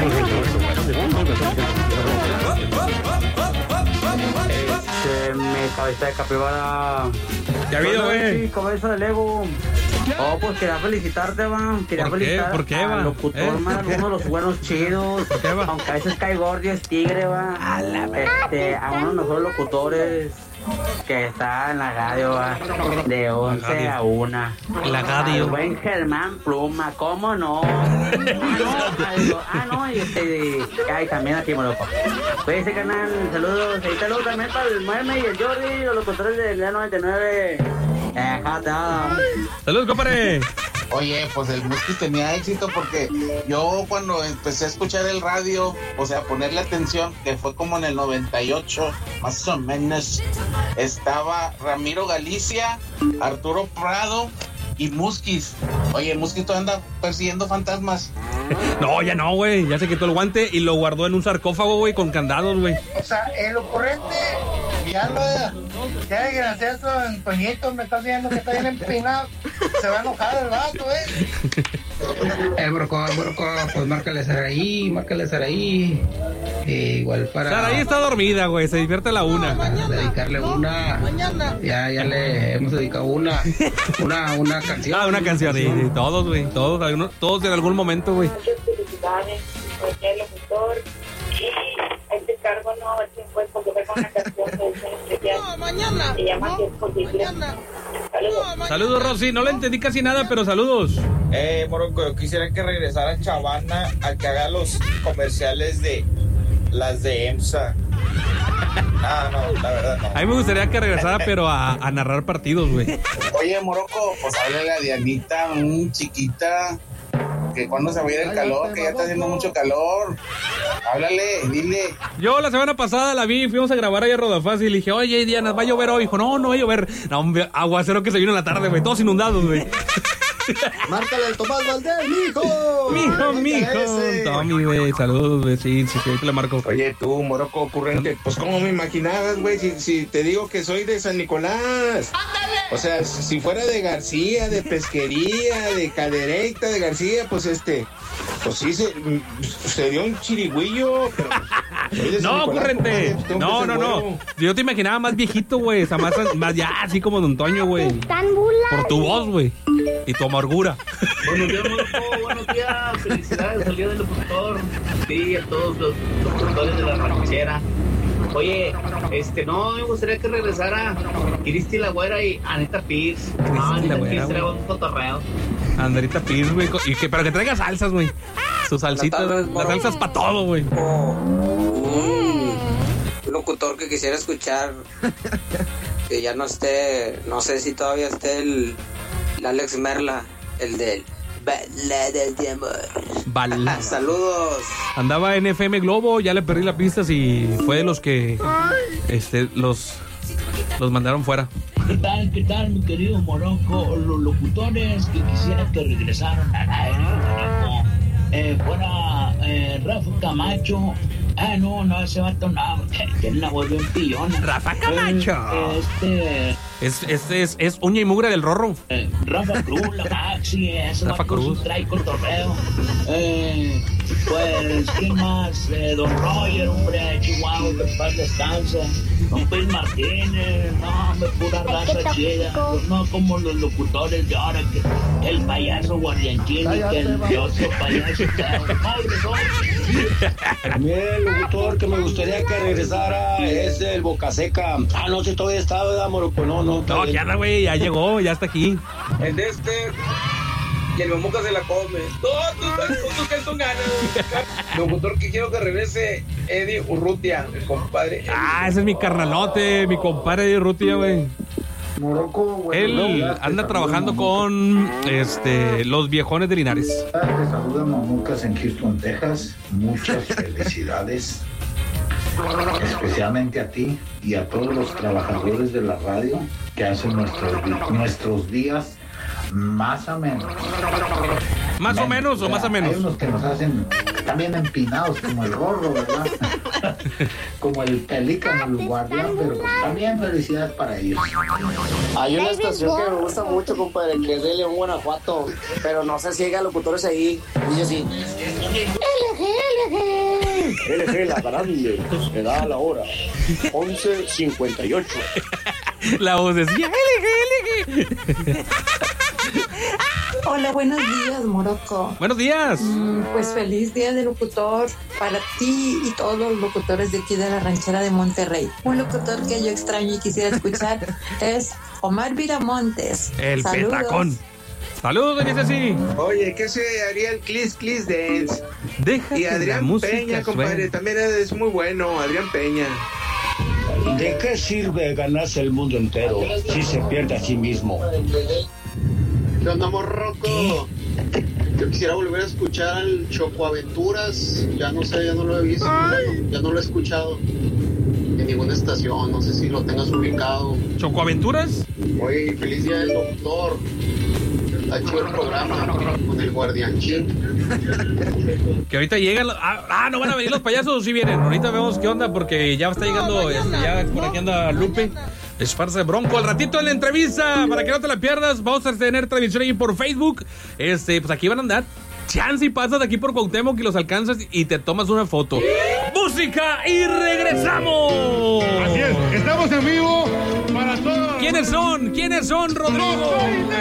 Mi cabeza de capibara. ¿Qué ha habido, güey? Cabeza de Lego. Oh, pues quería felicitarte, man. Quería felicitar ¿Por qué, al va? locutor, man, uno de los buenos chidos. ¿Por qué, va? Aunque a veces cae gordo y es tigre, va. A uno de los mejores locutores que está en la radio, va. De 11 a 1. La radio. Al buen Germán Pluma, ¿cómo no? No, y también aquí, Moroco. Pues ese canal, saludos. Y saludos también para el Meme y el Jordi, los locutores del día 99. Saludos, compadre. Oye, pues el Musky tenía éxito porque yo cuando empecé a escuchar el radio, o sea, ponerle atención, que fue como en el 98, más o menos, estaba Ramiro Galicia, Arturo Prado y Muskis. Oye, Muskis tú anda persiguiendo fantasmas. No, ya no, güey. Ya se quitó el guante y lo guardó en un sarcófago, güey, con candados, güey. O sea, el ocurrente, ya gracioso, Antoñito, me estás viendo que está bien empinado. Se va a enojar el vato, Broco, pues márcale Saraí. Igual para... Saraí está dormida, güey, se divierte a la una. Dedicarle una. Ya le hemos dedicado una canción. Una canción, y todos, güey, todos en algún momento, güey. Muchas felicidades, el locutor. Y este cargo no, el tiempo es porque fue con una canción de edición especial. Mañana. Se llama Que es posible. Saludos. Saludos, Rosy. No le entendí casi nada, pero saludos. Moroco, yo quisiera que regresara Chavana a que haga los comerciales de las de EMSA. No, la verdad no. A mí me gustaría que regresara, pero a narrar partidos, güey. Oye, Moroco, pues háblale a Dianita, chiquita, que cuando se va a ir el calor, que ya está haciendo mucho calor. Háblale, dile. Yo la semana pasada la vi, fuimos a grabar ahí a Rodafácil y le dije, oye, Diana, ¿va a llover hoy? Dijo, no va a llover. No, hombre, aguacero que se vino en la tarde, güey, todos inundados, güey. Márcale al Tomás Valdés, mijo. Mijo. Tommy, güey, saludos, güey, sí, te le marco. Oye, tú, Moroco ocurrente, pues ¿cómo me imaginabas, güey? Si te digo que soy de San Nicolás. ¡Ándale! O sea, si fuera de García, de Pesquería, de Cadereyta, de García, pues pues sí, se dio un chirigüillo, pero... No, ocurrente. No. Yo te imaginaba más viejito, güey, o sea, más ya, así como Don Toño, güey. Por tu voz, güey, y tu amargura. Buenos días, Moroco, buenos días. Felicidades al día del locutor. Sí, a todos los locutores de la ranchera. Oye, no, me gustaría que regresara Cristi la Güera y Anita Pierce. Anita Pierce era un cotorreo. Anita Pierce, güey, pero que traiga salsas, güey. Sus salsitas, las salsas para todo, güey. Un locutor que quisiera escuchar, que ya no esté, no sé si todavía esté el Alex Merla, el del Baladas de Amor. Saludos. Andaba en FM Globo, ya le perdí la pista si fue de los que los mandaron fuera. ¿Qué tal, mi querido Moroco? Los locutores que quisieran que regresaran al aire, fuera Rafa Camacho. No, ese vato no, tiene la voz bien pillona. Rafa Camacho. Es uña y mugre del Rorro. Rafa Cruz, la Maxi, ese Rafa Cruz. Trae cotorreo. Pues, ¿quién más? Don Roger, hombre, Chihuahua, que paz descansa. Don Luis Martínez, no, me pura raza chida. No como los locutores de ahora, que el payaso guardianchino y que el otro payaso. El locutor que me gustaría que regresara es el Bocaseca. No, si todavía está, ¿verdad, Moroco? No, ya anda, güey, ya llegó, ya está aquí. El de y el Mamuca se la come. Tú que son ganas. Locutor que quiero que regrese, Eddie Urrutia, el compadre. Ese es mi carnalote, mi compadre Eddie Urrutia, güey. Moroco, güey. Él anda trabajando con los viejones de Linares. Te saluda Mamucas en Houston, Texas. Muchas felicidades. Especialmente a ti y a todos los trabajadores de la radio que hacen nuestros días más o menos. ¿Más o menos o más o menos? Hay unos que nos hacen también empinados, como el Rorro, ¿verdad? Como el Pelícano, el Guardián, pero también felicidades para ellos. Hay una estación que me gusta mucho, compadre, que es de León, Guanajuato, pero no sé si hay locutores ahí. Dice así: LG la grande, me da la hora. 11:58. La voz decía LG. Hola, buenos días, Morocco. Buenos días. Pues feliz día de locutor para ti y todos los locutores de aquí de la ranchera de Monterrey. Un locutor que yo extraño y quisiera escuchar es Omar Viramontes. El Saludos. petacón. Saludos, dice así. Oye, ¿qué se haría el Clis Dance? Deja y que la Adrián música Peña, compadre, suene. también es muy bueno, Adrián Peña. ¿De qué sirve ganarse el mundo entero si se pierde a sí mismo? ¿Qué onda, Morroco? Yo quisiera volver a escuchar al Chocoaventuras. Ya no sé, ya no lo he visto. Ya no lo he escuchado en ninguna estación. No sé si lo tengas ubicado. ¿Chocoaventuras? Oye, feliz día del doctor. Está chido el programa con el guardianchín. Que ahorita llegan. No van a venir los payasos, sí vienen. Ahorita vemos qué onda porque ya está llegando. Ya por aquí anda Lupe. Es farsa de Bronco. Al ratito en la entrevista, para que no te la pierdas, vamos a tener transmisión ahí por Facebook. Pues aquí van a andar. Chance y pasas de aquí por Cuauhtémoc y los alcanzas y te tomas una foto. ¡Música! ¡Y regresamos! Así es, estamos en vivo para todos. ¿Quiénes son? ¿Quiénes son, Rodrigo?